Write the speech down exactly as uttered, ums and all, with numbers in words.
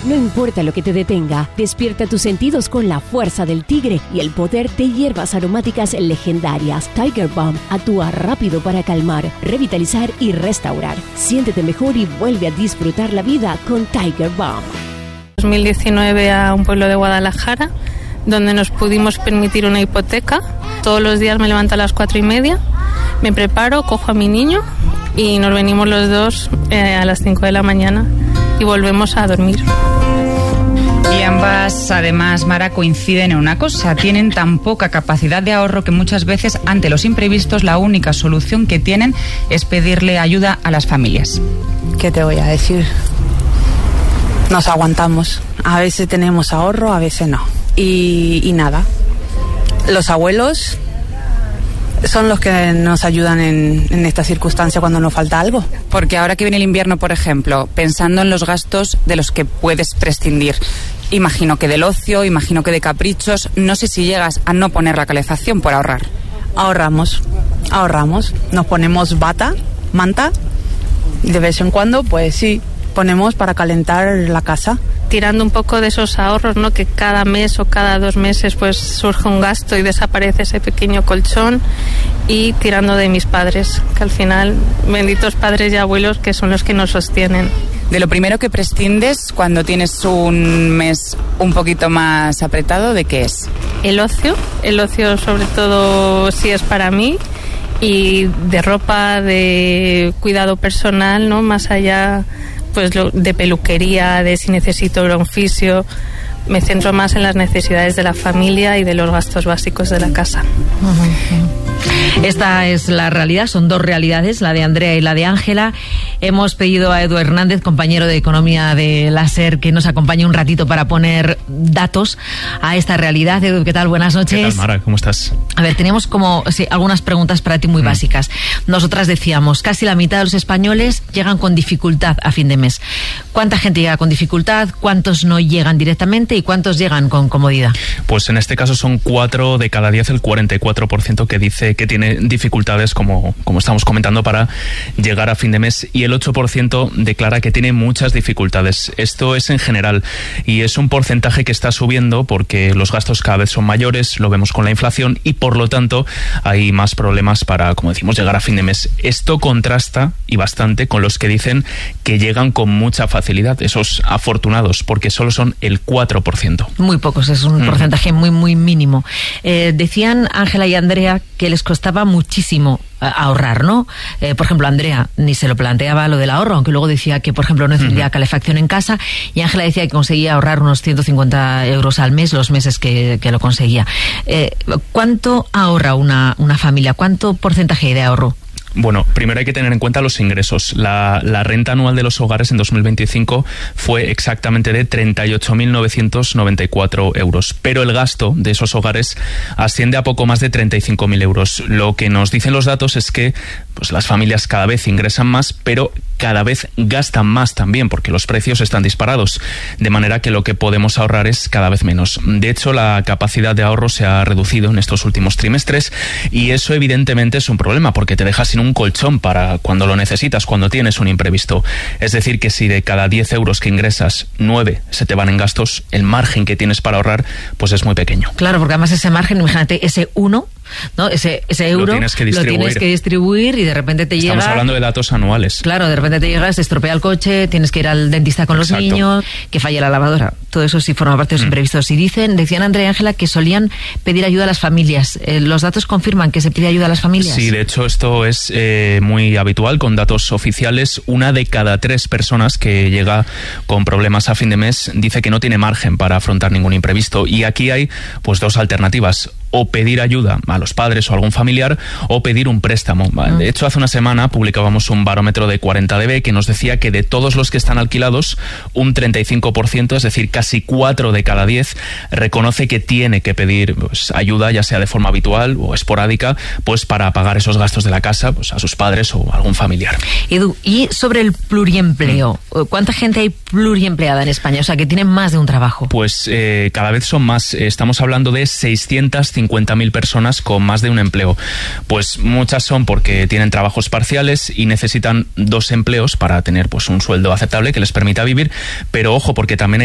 No importa lo que te detenga, despierta tus sentidos con la fuerza del tigre y el poder de hierbas aromáticas legendarias. Tiger Balm actúa rápido para calmar, revitalizar y restaurar. Siéntete mejor y vuelve a disfrutar la vida con Tiger Balm. dos mil diecinueve a un pueblo de Guadalajara, donde nos pudimos permitir una hipoteca. Todos los días me levanto a las cuatro y media, me preparo, cojo a mi niño y nos venimos los dos eh, a las cinco de la mañana y volvemos a dormir. Y ambas, además, Mara, coinciden en una cosa: tienen tan poca capacidad de ahorro que muchas veces, ante los imprevistos, la única solución que tienen es pedirle ayuda a las familias. ¿Qué te voy a decir? Nos aguantamos. A veces tenemos ahorro, a veces no. Y, y nada. Los abuelos son los que nos ayudan en, en esta circunstancia cuando nos falta algo. Porque ahora que viene el invierno, por ejemplo, pensando en los gastos de los que puedes prescindir, imagino que del ocio, imagino que de caprichos, no sé si llegas a no poner la calefacción por ahorrar. Ahorramos, ahorramos. Nos ponemos bata, manta, y de vez en cuando, pues sí, ponemos para calentar la casa. Tirando un poco de esos ahorros, ¿no? Que cada mes o cada dos meses pues surge un gasto y desaparece ese pequeño colchón, y tirando de mis padres, que al final, benditos padres y abuelos, que son los que nos sostienen. De lo primero que prescindes cuando tienes un mes un poquito más apretado, ¿de qué es? El ocio, el ocio sobre todo si es para mí, y de ropa, de cuidado personal, ¿no? Más allá pues lo, de peluquería, de si necesito ir a un fisio. Me centro más en las necesidades de la familia y de los gastos básicos de la casa. Esta es la realidad, son dos realidades, la de Andrea y la de Ángela. Hemos pedido a Edu Hernández, compañero de Economía de la SER, que nos acompañe un ratito para poner datos a esta realidad. Edu, ¿qué tal? Buenas noches. ¿Qué tal, Mara? ¿Cómo estás? A ver, teníamos como sí, algunas preguntas para ti muy mm. básicas. Nosotras decíamos, casi la mitad de los españoles llegan con dificultad a fin de mes. ¿Cuánta gente llega con dificultad? ¿Cuántos no llegan directamente? ¿Y cuántos llegan con comodidad? Pues en este caso son cuatro de cada diez, el cuarenta y cuatro por ciento que dice que tiene dificultades, como, como estamos comentando, para llegar a fin de mes, y el ocho por ciento declara que tiene muchas dificultades. Esto es en general, y es un porcentaje que está subiendo porque los gastos cada vez son mayores, lo vemos con la inflación, y por lo tanto hay más problemas para, como decimos, llegar a fin de mes. Esto contrasta, y bastante, con los que dicen que llegan con mucha facilidad, esos afortunados, porque solo son el cuatro por ciento. Muy pocos, es un mm. porcentaje muy, muy mínimo. Eh, decían Ángela y Andrea que les costaba muchísimo ahorrar, ¿no? Eh, por ejemplo, Andrea ni se lo planteaba lo del ahorro, aunque luego decía que, por ejemplo, no encendía uh-huh. calefacción en casa, y Ángela decía que conseguía ahorrar unos ciento cincuenta euros al mes los meses que, que lo conseguía. Eh, ¿Cuánto ahorra una, una familia? ¿Cuánto porcentaje de ahorro? Bueno, primero hay que tener en cuenta los ingresos. La, la renta anual de los hogares en dos mil veinticinco fue exactamente de treinta y ocho mil novecientos noventa y cuatro euros, pero el gasto de esos hogares asciende a poco más de treinta y cinco mil euros. Lo que nos dicen los datos es que pues, las familias cada vez ingresan más, pero cada vez gastan más también, porque los precios están disparados, de manera que lo que podemos ahorrar es cada vez menos. De hecho, la capacidad de ahorro se ha reducido en estos últimos trimestres, y eso evidentemente es un problema, porque te deja sin un colchón para cuando lo necesitas, cuando tienes un imprevisto. Es decir, que si de cada diez euros que ingresas, nueve se te van en gastos, el margen que tienes para ahorrar pues es muy pequeño. Claro, porque además ese margen, imagínate, ese uno, ¿no? Ese, ese euro lo tienes, que lo tienes que distribuir, y de repente te Estamos llega... Estamos hablando de datos anuales. Claro, de repente te llegas, te estropea el coche, tienes que ir al dentista con Exacto. los niños, que falle la lavadora. Todo eso sí forma parte de los mm. imprevistos. Y dicen, decían Andrea y Ángela que solían pedir ayuda a las familias. Eh, ¿Los datos confirman que se pide ayuda a las familias? Sí, de hecho esto es eh, muy habitual con datos oficiales. Una de cada tres personas que llega con problemas a fin de mes dice que no tiene margen para afrontar ningún imprevisto. Y aquí hay pues dos alternativas: o pedir ayuda a los padres o algún familiar, o pedir un préstamo. Mm. De hecho, hace una semana publicábamos un barómetro de cuarenta D B que nos decía que de todos los que están alquilados, un treinta y cinco por ciento, es decir, casi cuatro de cada diez, reconoce que tiene que pedir pues, ayuda, ya sea de forma habitual o esporádica, pues para pagar esos gastos de la casa pues, a sus padres o algún familiar. Edu, y sobre el pluriempleo, ¿cuánta gente hay pluriempleada en España? O sea, que tienen más de un trabajo. Pues eh, cada vez son más. Estamos hablando de seiscientas cincuenta mil personas con más de un empleo. Pues muchas son porque tienen trabajos parciales y necesitan dos empleos para tener pues un sueldo aceptable que les permita vivir, pero ojo, porque también hay